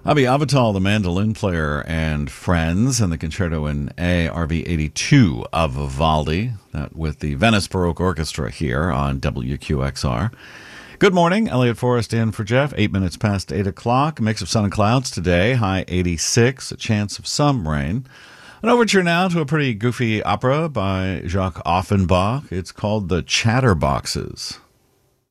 Abhi Avital, the mandolin player, and friends, and the concerto in A, RV 82 of Vivaldi, that with the Venice Baroque Orchestra here on WQXR. Good morning, Elliot Forrest in for Jeff. 8 minutes past 8 o'clock. A mix of sun and clouds today. High 86, a chance of some rain. An overture now to a pretty goofy opera by Jacques Offenbach. It's called The Chatterboxes.